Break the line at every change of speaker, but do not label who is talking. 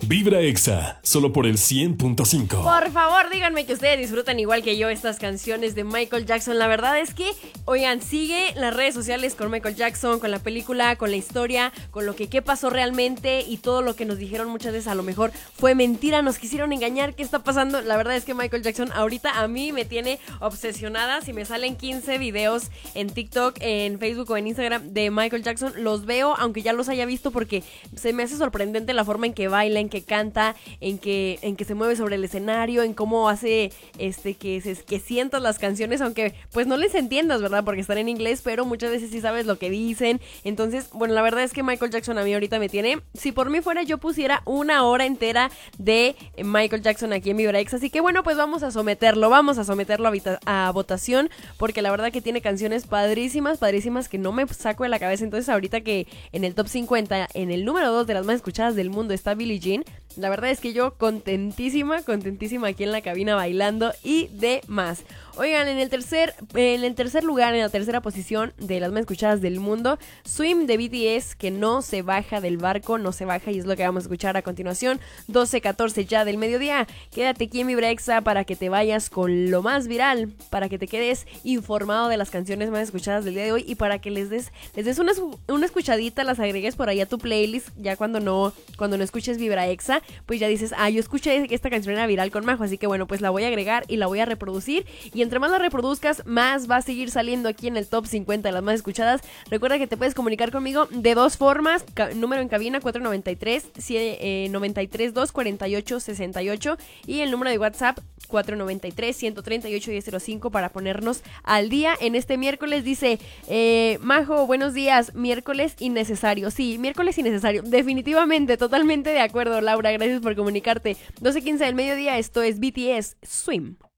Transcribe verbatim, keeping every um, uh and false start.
Vibra Exa, solo por el cien punto cinco.
Por favor, díganme que ustedes disfrutan igual que yo estas canciones de Michael Jackson. La verdad es que, oigan, sigue las redes sociales con Michael Jackson, con la película, con la historia, con lo que qué pasó realmente y todo lo que nos dijeron muchas veces a lo mejor fue mentira, nos quisieron engañar, ¿qué está pasando? La verdad es que Michael Jackson ahorita a mí me tiene obsesionada. Si me salen quince videos en TikTok, en Facebook o en Instagram de Michael Jackson, los veo, aunque ya los haya visto, porque se me hace sorprendente la forma en que baila, en que canta, en que, en que se mueve sobre el escenario, en cómo hace este que, se, que sientas las canciones, aunque pues no les entiendas, ¿verdad? Porque están en inglés, pero muchas veces sí sabes lo que dicen. Entonces, bueno, la verdad es que Michael Jackson a mí ahorita me tiene, si por mí fuera yo pusiera una hora entera de Michael Jackson aquí en Vibra Exa, así que bueno, pues vamos a someterlo, vamos a someterlo a, vita- a votación, porque la verdad que tiene canciones padrísimas, padrísimas que no me saco de la cabeza. Entonces ahorita que en el top cincuenta, en el número dos de las más escuchadas del mundo está Billie Jean, la verdad es que yo contentísima, contentísima aquí en la cabina bailando y demás. Oigan, en el tercer, en el tercer lugar, en la tercera posición de las más escuchadas del mundo, Swim de B T S, que no se baja del barco, no se baja, y es lo que vamos a escuchar a continuación. doce catorce ya del mediodía. Quédate aquí en Vibra Exa para que te vayas con lo más viral, para que te quedes informado de las canciones más escuchadas del día de hoy y para que les des, les des una, una escuchadita, las agregues por ahí a tu playlist, ya cuando no, cuando no escuches Vibra Exa, pues ya dices, ah, yo escuché que esta canción era viral con Majo, así que bueno, pues la voy a agregar y la voy a reproducir, y entre más la reproduzcas, más va a seguir saliendo aquí en el top cincuenta de las más escuchadas. Recuerda que te puedes comunicar conmigo de dos formas, ca- número en cabina cuatro noventa y tres, noventa y tres dos cuarenta y ocho sesenta y ocho, y el número de WhatsApp cuatro noventa y tres, ciento treinta y ocho, diez cero cinco para ponernos al día en este miércoles. Dice, eh, Majo, buenos días, miércoles innecesario. Sí, miércoles innecesario, definitivamente, totalmente de acuerdo, Laura, gracias por comunicarte. doce quince del mediodía, esto es B T S, Swim.